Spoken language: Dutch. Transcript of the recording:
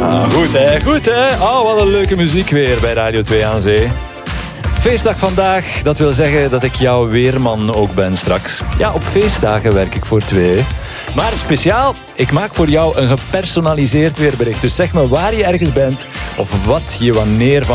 Goed hè. Oh, wat een leuke muziek weer bij Radio 2 aan Zee. Feestdag vandaag, dat wil zeggen dat ik jouw weerman ook ben straks. Ja, op feestdagen werk ik voor 2. Maar speciaal, ik maak voor jou een gepersonaliseerd weerbericht. Dus zeg me waar je ergens bent of wat je wanneer van